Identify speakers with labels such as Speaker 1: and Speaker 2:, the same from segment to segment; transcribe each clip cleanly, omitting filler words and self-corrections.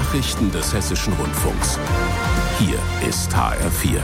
Speaker 1: Nachrichten des Hessischen Rundfunks. Hier ist HR4.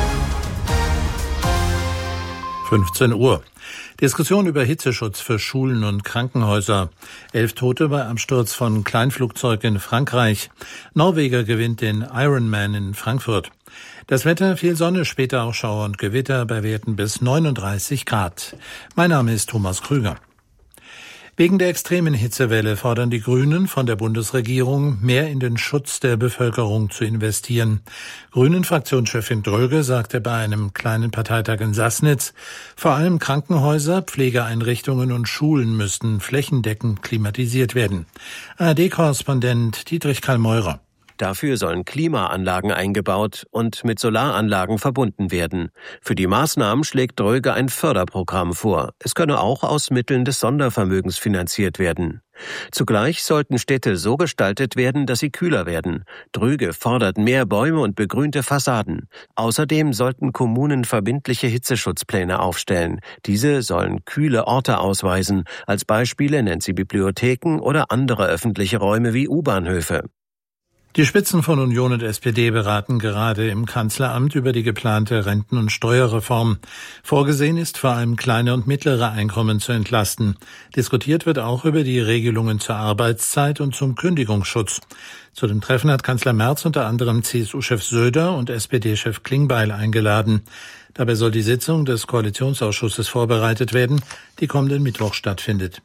Speaker 2: 15 Uhr. Diskussion über Hitzeschutz für Schulen und Krankenhäuser. 11 Tote bei Absturz von Kleinflugzeug in Frankreich. Norweger gewinnt den Ironman in Frankfurt. Das Wetter, viel Sonne, später auch Schauer und Gewitter bei Werten bis 39 Grad. Mein Name ist Thomas Krüger. Wegen der extremen Hitzewelle fordern die Grünen von der Bundesregierung, mehr in den Schutz der Bevölkerung zu investieren. Grünen-Fraktionschefin Dröge sagte bei einem kleinen Parteitag in Sassnitz, vor allem Krankenhäuser, Pflegeeinrichtungen und Schulen müssten flächendeckend klimatisiert werden. ARD-Korrespondent Dietrich Karl-Meurer.
Speaker 3: Dafür sollen Klimaanlagen eingebaut und mit Solaranlagen verbunden werden. Für die Maßnahmen schlägt Dröge ein Förderprogramm vor. Es könne auch aus Mitteln des Sondervermögens finanziert werden. Zugleich sollten Städte so gestaltet werden, dass sie kühler werden. Dröge fordert mehr Bäume und begrünte Fassaden. Außerdem sollten Kommunen verbindliche Hitzeschutzpläne aufstellen. Diese sollen kühle Orte ausweisen. Als Beispiele nennt sie Bibliotheken oder andere öffentliche Räume wie U-Bahnhöfe.
Speaker 2: Die Spitzen von Union und SPD beraten gerade im Kanzleramt über die geplante Renten- und Steuerreform. Vorgesehen ist, vor allem kleine und mittlere Einkommen zu entlasten. Diskutiert wird auch über die Regelungen zur Arbeitszeit und zum Kündigungsschutz. Zu dem Treffen hat Kanzler Merz unter anderem CSU-Chef Söder und SPD-Chef Klingbeil eingeladen. Dabei soll die Sitzung des Koalitionsausschusses vorbereitet werden, die kommenden Mittwoch stattfindet.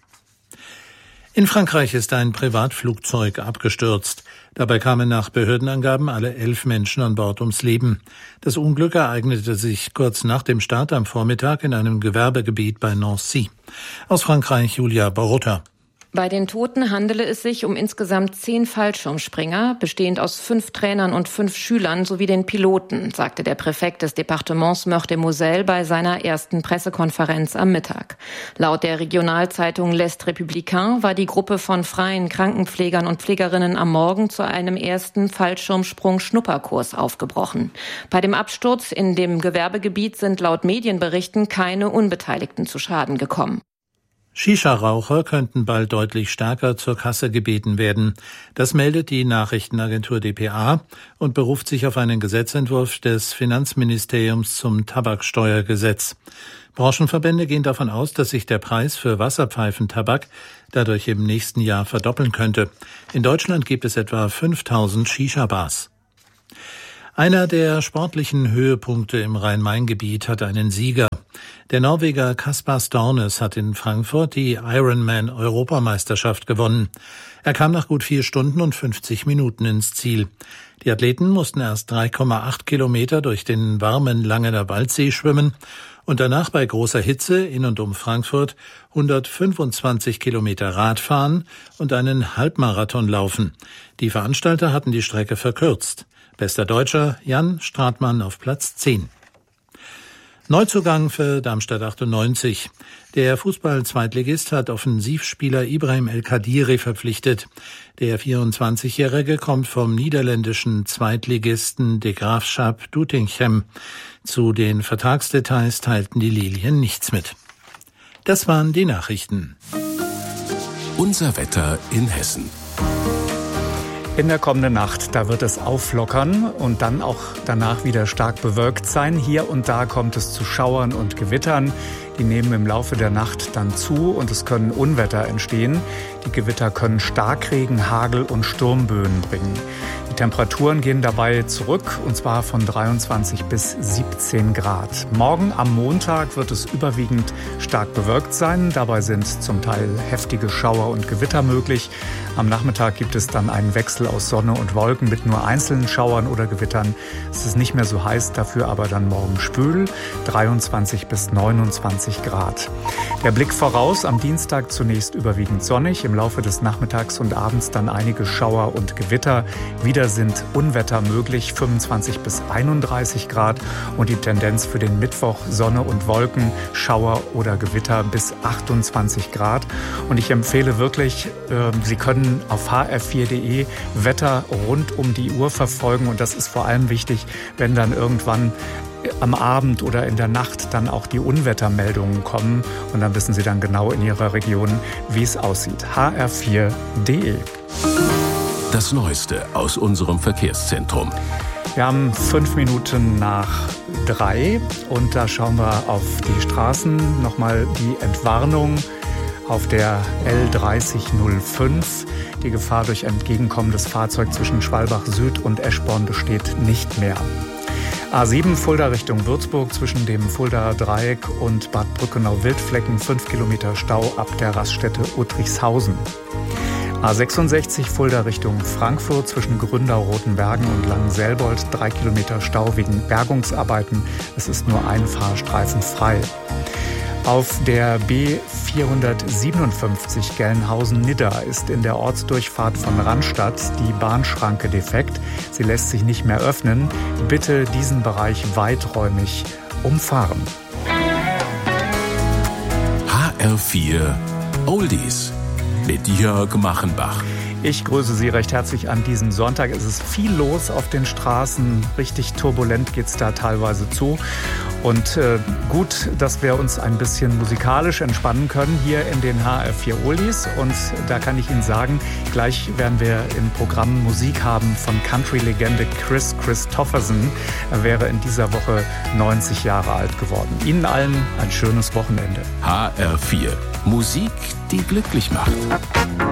Speaker 2: In Frankreich ist ein Privatflugzeug abgestürzt. Dabei kamen nach Behördenangaben alle 11 Menschen an Bord ums Leben. Das Unglück ereignete sich kurz nach dem Start am Vormittag in einem Gewerbegebiet bei Nancy. Aus Frankreich Julia Barotta.
Speaker 4: Bei den Toten handele es sich um insgesamt 10 Fallschirmspringer, bestehend aus 5 Trainern und 5 Schülern sowie den Piloten, sagte der Präfekt des Departements Meurthe-et-Moselle bei seiner ersten Pressekonferenz am Mittag. Laut der Regionalzeitung L'Est Républicain war die Gruppe von freien Krankenpflegern und Pflegerinnen am Morgen zu einem ersten Fallschirmsprung-Schnupperkurs aufgebrochen. Bei dem Absturz in dem Gewerbegebiet sind laut Medienberichten keine Unbeteiligten zu Schaden gekommen.
Speaker 2: Shisha-Raucher könnten bald deutlich stärker zur Kasse gebeten werden. Das meldet die Nachrichtenagentur dpa und beruft sich auf einen Gesetzentwurf des Finanzministeriums zum Tabaksteuergesetz. Branchenverbände gehen davon aus, dass sich der Preis für Wasserpfeifentabak dadurch im nächsten Jahr verdoppeln könnte. In Deutschland gibt es etwa 5000 Shisha-Bars. Einer der sportlichen Höhepunkte im Rhein-Main-Gebiet hat einen Sieger. Der Norweger Kaspar Stornes hat in Frankfurt die Ironman-Europameisterschaft gewonnen. Er kam nach gut 4 Stunden und 50 Minuten ins Ziel. Die Athleten mussten erst 3,8 Kilometer durch den warmen Langener Waldsee schwimmen und danach bei großer Hitze in und um Frankfurt 125 Kilometer Rad fahren und einen Halbmarathon laufen. Die Veranstalter hatten die Strecke verkürzt. Bester Deutscher Jan Stratmann auf Platz 10. Neuzugang für Darmstadt 98. Der Fußball-Zweitligist hat Offensivspieler Ibrahim El Kadiri verpflichtet. Der 24-Jährige kommt vom niederländischen Zweitligisten De Graafschap Doetinchem. Zu den Vertragsdetails teilten die Lilien nichts mit. Das waren die Nachrichten.
Speaker 1: Unser Wetter in Hessen.
Speaker 5: In der kommenden Nacht, da wird es auflockern und dann auch danach wieder stark bewölkt sein. Hier und da kommt es zu Schauern und Gewittern. Die nehmen im Laufe der Nacht dann zu und es können Unwetter entstehen. Die Gewitter können Starkregen, Hagel und Sturmböen bringen. Die Temperaturen gehen dabei zurück, und zwar von 23 bis 17 Grad. Morgen am Montag wird es überwiegend stark bewölkt sein. Dabei sind zum Teil heftige Schauer und Gewitter möglich. Am Nachmittag gibt es dann einen Wechsel aus Sonne und Wolken mit nur einzelnen Schauern oder Gewittern. Es ist nicht mehr so heiß, dafür aber dann morgen schwül, 23 bis 29 Grad. Der Blick voraus, am Dienstag zunächst überwiegend sonnig, im Laufe des Nachmittags und abends dann einige Schauer und Gewitter. Wieder sind Unwetter möglich, 25 bis 31 Grad und die Tendenz für den Mittwoch Sonne und Wolken, Schauer oder Gewitter bis 28 Grad. Und ich empfehle wirklich, Sie können auf hr4.de Wetter rund um die Uhr verfolgen und das ist vor allem wichtig, wenn dann irgendwann am Abend oder in der Nacht dann auch die Unwettermeldungen kommen und dann wissen Sie dann genau in Ihrer Region, wie es aussieht. hr4.de
Speaker 1: Das Neueste aus unserem Verkehrszentrum.
Speaker 5: Wir haben 5 Minuten nach 3 und da schauen wir auf die Straßen. Nochmal die Entwarnung auf der L3005. Die Gefahr durch entgegenkommendes Fahrzeug zwischen Schwalbach Süd und Eschborn besteht nicht mehr. A7 Fulda Richtung Würzburg zwischen dem Fuldaer Dreieck und Bad Brückenau-Wildflecken 5 Kilometer Stau ab der Raststätte Uttrichshausen. A66 Fulda Richtung Frankfurt zwischen Gründau-Rotenbergen und Langenselbold 3 Kilometer Stau wegen Bergungsarbeiten. Es ist nur ein Fahrstreifen frei. Auf der B457 Gelnhausen-Nidda ist in der Ortsdurchfahrt von Rannstatt die Bahnschranke defekt. Sie lässt sich nicht mehr öffnen. Bitte diesen Bereich weiträumig umfahren.
Speaker 1: HR4 Oldies mit Jörg Machenbach.
Speaker 5: Ich grüße Sie recht herzlich an diesem Sonntag. Es ist viel los auf den Straßen. Richtig turbulent geht es da teilweise zu. Und gut, dass wir uns ein bisschen musikalisch entspannen können hier in den HR4 Oldies. Und da kann ich Ihnen sagen, gleich werden wir im Programm Musik haben von Country-Legende Kris Kristofferson. Er wäre in dieser Woche 90 Jahre alt geworden. Ihnen allen ein schönes Wochenende.
Speaker 1: HR4 Musik, die glücklich macht.